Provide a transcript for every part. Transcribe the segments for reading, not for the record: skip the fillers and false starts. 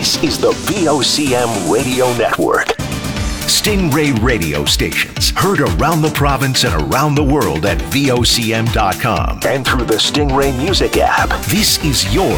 This is the VOCM Radio Network. Stingray radio stations heard around the province and around the world at VOCM.com and through the Stingray Music app. This is your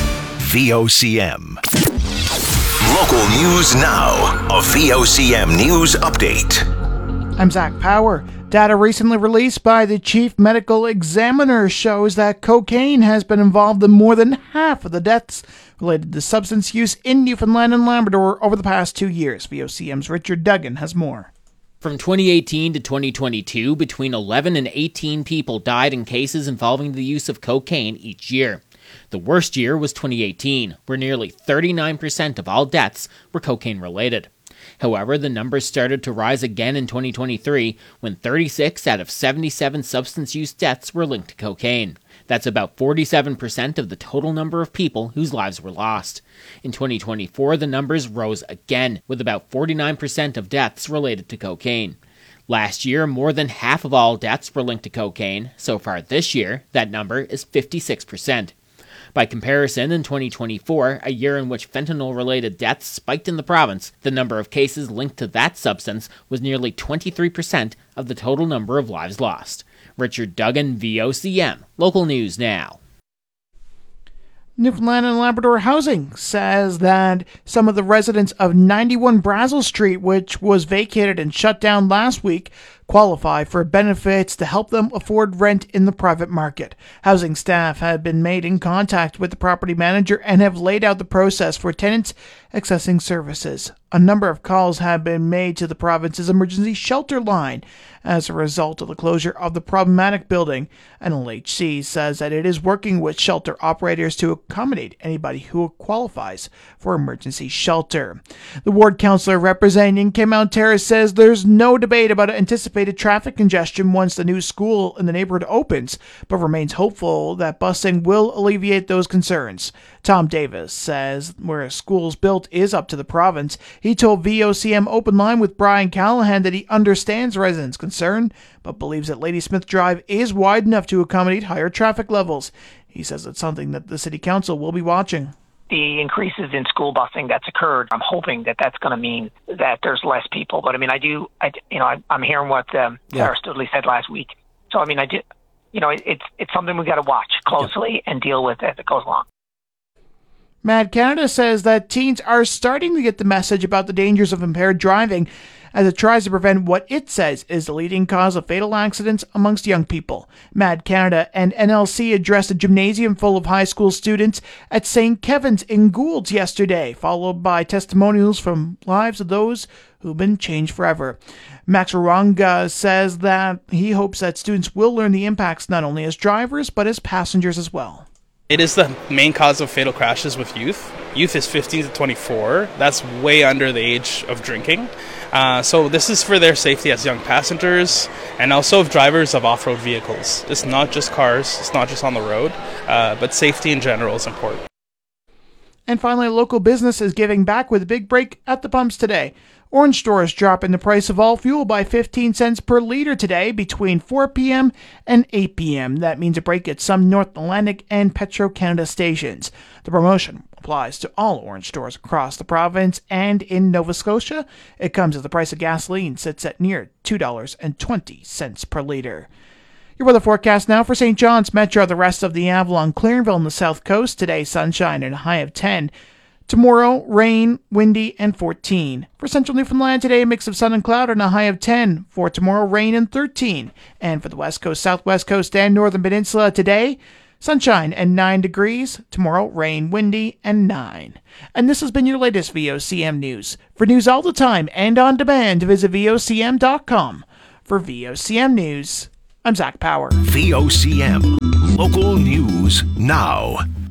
VOCM. Local news now. A VOCM news update. I'm Zach Power. Data recently released by the Chief Medical Examiner shows that cocaine has been involved in more than half of the deaths related to substance use in Newfoundland and Labrador over the past 2 years. VOCM's Richard Duggan has more. From 2018 to 2022, between 11 and 18 people died in cases involving the use of cocaine each year. The worst year was 2018, where nearly 39% of all deaths were cocaine-related. However, the numbers started to rise again in 2023, when 36 out of 77 substance use deaths were linked to cocaine. That's about 47% of the total number of people whose lives were lost. In 2024, the numbers rose again, with about 49% of deaths related to cocaine. Last year, more than half of all deaths were linked to cocaine. So far this year, that number is 56%. By comparison, in 2024, a year in which fentanyl-related deaths spiked in the province, the number of cases linked to that substance was nearly 23% of the total number of lives lost. Richard Duggan, VOCM. Local News Now. Newfoundland and Labrador Housing says that some of the residents of 91 Brazel Street, which was vacated and shut down last week, qualify for benefits to help them afford rent in the private market. Housing staff have been made in contact with the property manager and have laid out the process for tenants accessing services. A number of calls have been made to the province's emergency shelter line as a result of the closure of the problematic building. NLHC says that it is working with shelter operators to accommodate anybody who qualifies for emergency shelter. The ward councillor representing Caymount Terrace says there's no debate about anticipated traffic congestion once the new school in the neighborhood opens, but remains hopeful that busing will alleviate those concerns. Tom Davis says where a school's built is up to the province. He told VOCM Open Line with Brian Callahan that he understands residents' concern, but believes that Ladysmith Drive is wide enough to accommodate higher traffic levels. He says it's something that the City Council will be watching. The increases in school busing that's occurred, I'm hoping that that's going to mean that there's less people. But I mean, I'm hearing what Sarah Studley said last week. So I mean, it's something we got to watch closely and deal with as it goes along. Mad Canada says that teens are starting to get the message about the dangers of impaired driving as it tries to prevent what it says is the leading cause of fatal accidents amongst young people. Mad Canada and NLC addressed a gymnasium full of high school students at St. Kevin's in Goulds yesterday, followed by testimonials from lives of those who've been changed forever. Max Ruranga says that he hopes that students will learn the impacts not only as drivers, but as passengers as well. It is the main cause of fatal crashes with youth. Youth is 15 to 24. That's way under the age of drinking. So this is for their safety as young passengers and also of drivers of off-road vehicles. It's not just cars, it's not just on the road, but safety in general is important. And finally, local business is giving back with a big break at the pumps today. Orange Store is dropping the price of all fuel by 15 cents per litre today between 4 p.m. and 8 p.m. That means a break at some North Atlantic and Petro-Canada stations. The promotion applies to all Orange stores across the province and in Nova Scotia. It comes as the price of gasoline sits at near $2.20 per litre. Your weather forecast now for St. John's Metro, the rest of the Avalon, Clarenville, and the South Coast. Today, sunshine and a high of 10. Tomorrow, rain, windy, and 14. For central Newfoundland today, a mix of sun and cloud and a high of 10. For tomorrow, rain and 13. And for the west coast, southwest coast, and northern peninsula today, sunshine and 9 degrees. Tomorrow, rain, windy, and 9. And this has been your latest VOCM news. For news all the time and on demand, visit VOCM.com. For VOCM News, I'm Zach Power. VOCM. Local News Now.